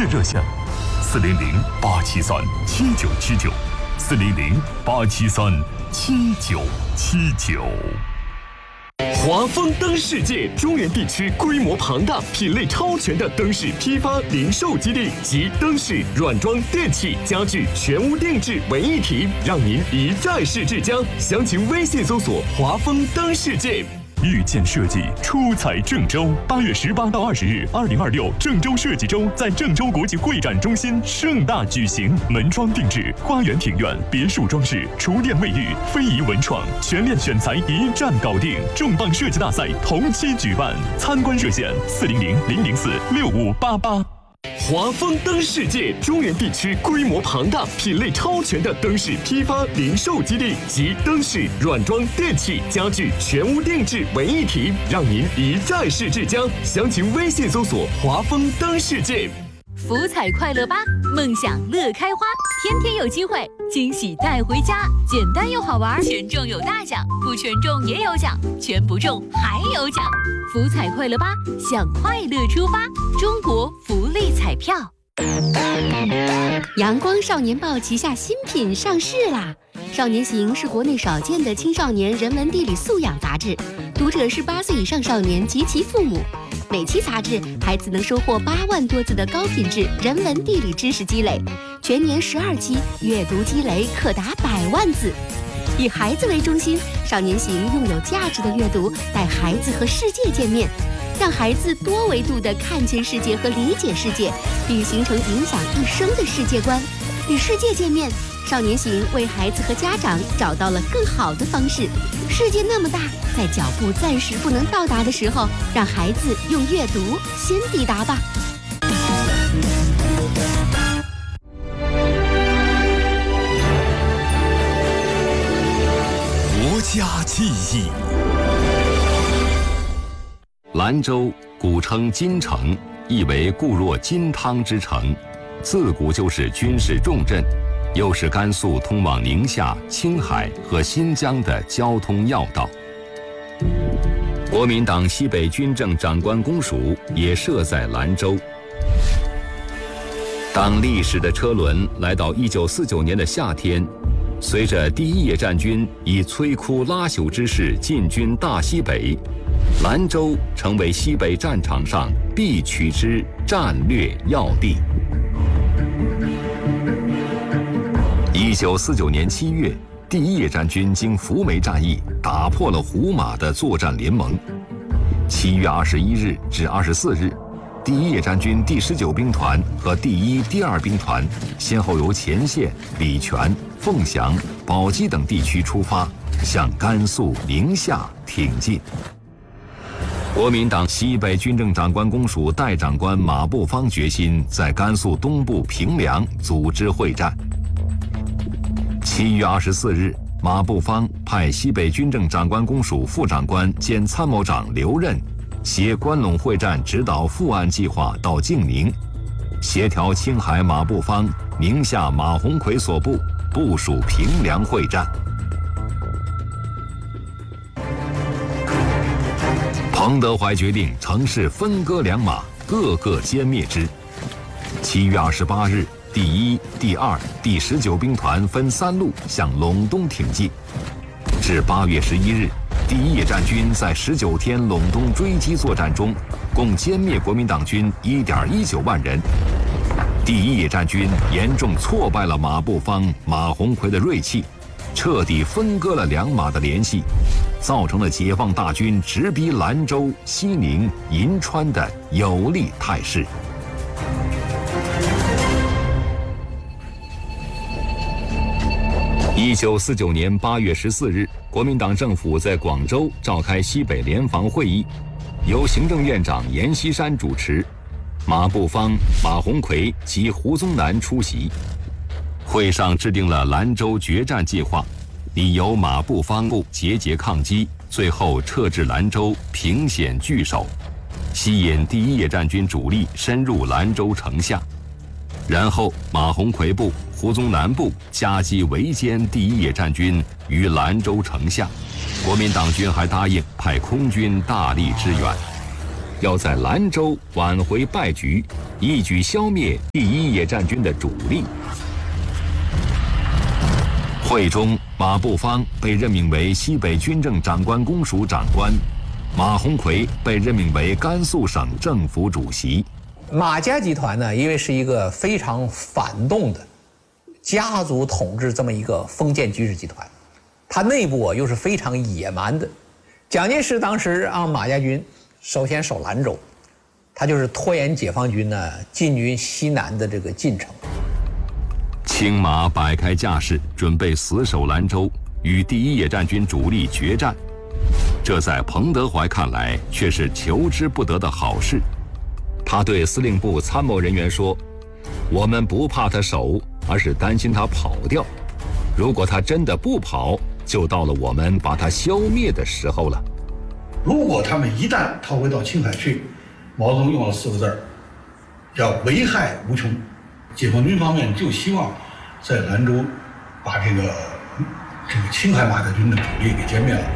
切热线：400-873-7979，400-873-7979。华丰灯世界中原地区规模庞大、品类超全的灯饰批发零售基地及灯饰、软装、电器、家具全屋定制为一体，让您一站式至江。详情微信搜索“华丰灯世界”。遇见设计出彩郑州，8月18到20日，2026郑州设计周在郑州国际会展中心盛大举行，门窗定制、花园庭院、别墅装饰、厨电卫浴、非遗文创，全链选材一站搞定。重磅设计大赛同期举办，参观热线400-004-6588。华丰灯世界中原地区规模庞大、品类超全的灯饰批发零售基地及灯饰、软装、电器、家具全屋定制为一体，让您一站式至江。详情微信搜索“华丰灯世界”。 福彩快乐吧，梦想乐开花，天天有机会，惊喜带回家，简单又好玩，全中有大奖，不全中也有奖，全不中还有奖。福彩快乐吧，向快乐出发，中国福利彩票。阳光少年报旗下新品上市啦！少年行是国内少见的青少年人文地理素养杂志，读者是8岁以上少年及其父母。每期杂志，孩子能收获8万多字的高品质人文地理知识积累，全年12期，阅读积累可达100万字。以孩子为中心，少年行用有价值的阅读带孩子和世界见面，让孩子多维度地看见世界和理解世界，并形成影响一生的世界观。与世界见面，少年行为孩子和家长找到了更好的方式。世界那么大，在脚步暂时不能到达的时候，让孩子用阅读先抵达吧。 国家记忆。兰州古称金城，意为固若金汤之城，自古就是军事重镇，又是甘肃通往宁夏、青海和新疆的交通要道。国民党西北军政长官公署也设在兰州。当历史的车轮来到1949年的夏天，随着第一野战军以摧枯拉朽之势进军大西北，兰州成为西北战场上必取之战略要地。1949年7月，第一野战军经扶梅战役打破了胡马的作战联盟。7月21日至24日，第一野战军第19兵团和第1、第2兵团先后由前线、礼泉、凤翔、宝鸡等地区出发，向甘肃、宁夏挺进。国民党西北军政长官公署代长官马步芳决心在甘肃东部平凉组织会战。7月24日，马步芳派西北军政长官公署副长官兼参谋长刘任携关陇会战指导副案计划到晋宁，协调青海马步芳、宁夏马鸿逵所部部署平凉会战。彭德怀决定乘势分割两马，各个歼灭之。7月28日，第1、第2、第19兵团分3路向陇东挺进。至8月11日，第一野战军在19天陇东追击作战中，共歼灭国民党军1.19万人。第一野战军严重挫败了马步芳、马鸿逵的锐气，彻底分割了两马的联系，造成了解放大军直逼兰州、西宁、银川的有利态势。1949年8月14日，国民党政府在广州召开西北联防会议，由行政院长阎锡山主持，马步芳、马鸿逵及胡宗南出席。会上制定了兰州决战计划，理由马步芳部节节抗击，最后撤至兰州，凭险据守，吸引第一野战军主力深入兰州城下。然后马鸿逵部、胡宗南部夹击围歼第一野战军于兰州城下，国民党军还答应派空军大力支援。 要在兰州挽回败局，一举消灭第一野战军的主力。会中，马步芳被任命为西北军政长官公署长官，马鸿逵被任命为甘肃省政府主席。 马家集团呢，因为是一个非常反动的家族统治这么一个封建军事集团，它内部又是非常野蛮的。蒋介石当时让马家军首先守兰州，他就是拖延解放军呢进军西南的这个进程。 青马摆开架势，准备死守兰州，与第一野战军主力决战。这在彭德怀看来却是求之不得的好事。他对司令部参谋人员说：“我们不怕他守，而是担心他跑掉。如果他真的不跑，就到了我们把他消灭的时候了。” 如果他们一旦逃回到青海去，毛泽东用了4个字儿，叫危害无穷。解放军方面就希望在兰州把这个青海马家军的主力给歼灭了。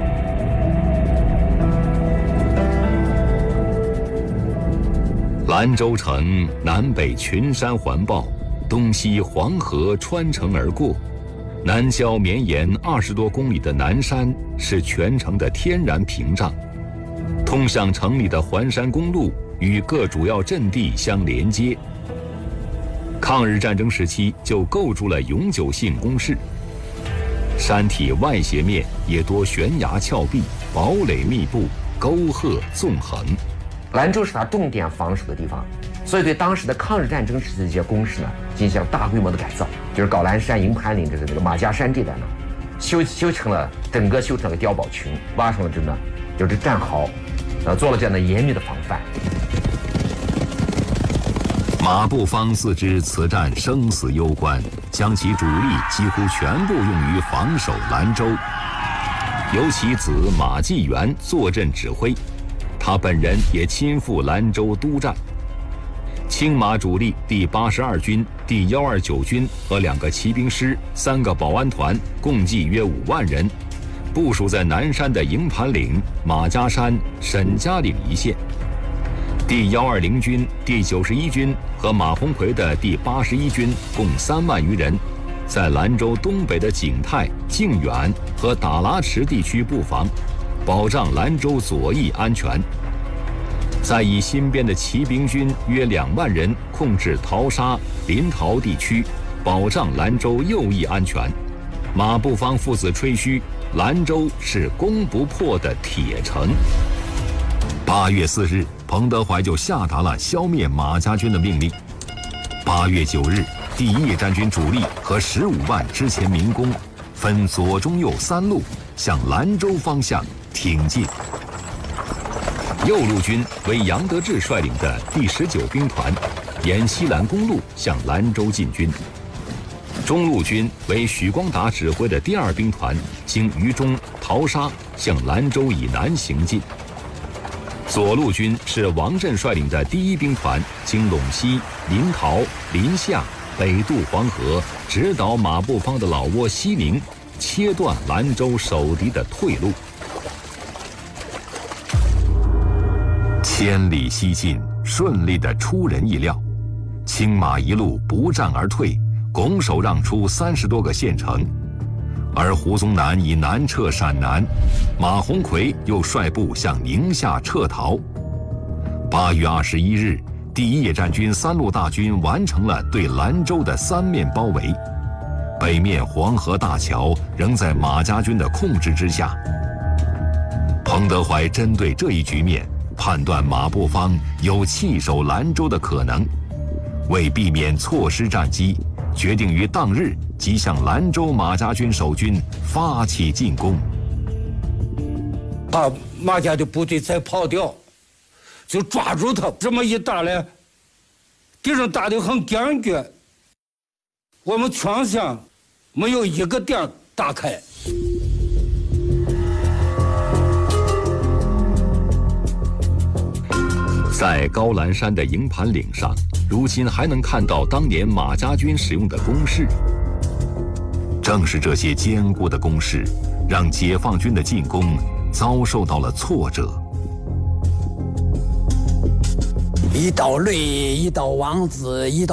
兰州城南北群山环抱，东西黄河穿城而过，南郊绵延20多公里的南山是全城的天然屏障，通向城里的环山公路与各主要阵地相连接。抗日战争时期就构筑了永久性工事，山体外斜面也多悬崖峭壁，堡垒密布，沟壑纵横。 兰州是他重点防守的地方，所以对当时的抗日战争时期的一些工事呢，进行了大规模的改造，就是高兰山、营盘岭这个马家山地带呢，修成了个碉堡群，挖上了就是战壕，做了这样的严密的防范。 马步芳自知此战生死攸关，将其主力几乎全部用于防守兰州，由其子马继元坐镇指挥，他本人也亲赴兰州督战。青马主力第82军、第129军和2个骑兵师、3个保安团，共计约5万人，部署在南山的营盘岭、马家山、沈家岭一线。第120军、第91军和马鸿逵的第81军共3万余人，在兰州东北的景泰、靖远和打拉池地区布防，保障兰州左翼安全。再以新编的骑兵军约2万人控制淘沙、临洮地区，保障兰州右翼安全。马步芳父子吹嘘，兰州是攻不破的铁城。8月4日，彭德怀就下达了消灭马家军的命令。8月9日，第一野战军主力和15万之前民工分左、中、右3路向兰州方向挺进。右路军为杨得志率领的第19兵团，沿西兰公路向兰州进军。中路军为许光达指挥的第2兵团，经渝中、淘沙向兰州以南行进。左路军是王震率领的第1兵团，经陇西、临洮、临夏，北渡黄河，直捣马步芳的老窝西宁，切断兰州守敌的退路。千里西进，顺利的出人意料。青马一路不战而退，拱手让出30多个县城。而胡宗南已南撤陕南，马鸿逵又率部向宁夏撤逃。8月21日，第一野战军3路大军完成了对兰州的3面包围，北面黄河大桥仍在马家军的控制之下。彭德怀针对这一局面，判断马步芳有弃守兰州的可能，为避免错失战机，决定于当日即向兰州马家军守军发起进攻。 怕马家的部队再跑掉，就抓住他。这么一打来，敌人打得很坚决，我们全线没有一个点打开。 在高兰山的营盘岭上，如今还能看到当年马家军使用的工事。正是这些坚固的工事，让解放军的进攻遭受到了挫折。 一道泪，一道王子，一道。